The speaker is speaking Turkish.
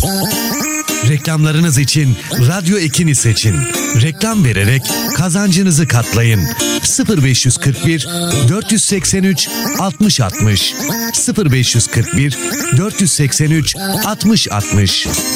Reklamlarınız için Radyo Ekin'i seçin. Reklam vererek kazancınızı katlayın. 0541 483 60 60 0541 483 60 60